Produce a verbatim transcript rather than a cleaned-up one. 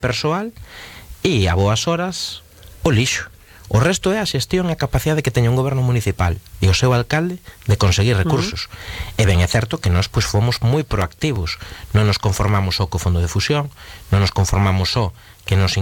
persoal e a boas horas o lixo. O resto é a xestión e a capacidade que teña un goberno municipal e o seu alcalde de conseguir recursos. Uh-huh. E ben é certo que nós pois fomos moi proactivos. Non nos conformamos só co fondo de fusión, non nos conformamos só que nos